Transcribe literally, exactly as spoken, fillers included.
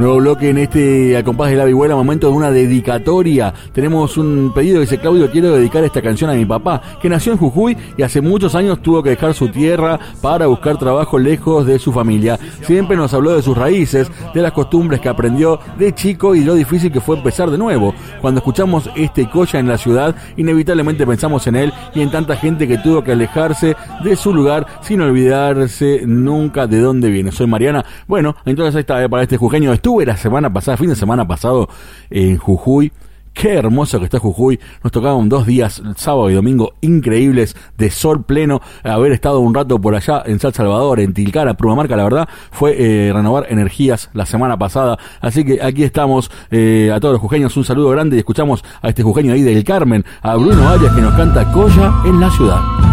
Nuevo bloque en este Al compás de la vihuela, momento de una dedicatoria. Tenemos un pedido que dice: Claudio, quiero dedicar esta canción a mi papá, que nació en Jujuy y hace muchos años tuvo que dejar su tierra para buscar trabajo lejos de su familia. Siempre nos habló de sus raíces, de las costumbres que aprendió de chico y lo difícil que fue empezar de nuevo. Cuando escuchamos este Colla en la ciudad, inevitablemente pensamos en él y en tanta gente que tuvo que alejarse de su lugar sin olvidarse nunca de dónde viene. Soy Mariana. Bueno, entonces ahí está, para este jujeño. Estuve la semana pasada, fin de semana pasado, en Jujuy. Qué hermoso que está Jujuy. Nos tocaban dos días, sábado y domingo, increíbles, de sol pleno. Haber estado un rato por allá en San Salvador, en Tilcara, Prumamarca, la verdad, fue eh, renovar energías la semana pasada. Así que aquí estamos, eh, a todos los jujeños, un saludo grande y escuchamos a este jujeño ahí del Carmen, a Bruno Arias, que nos canta Colla en la ciudad.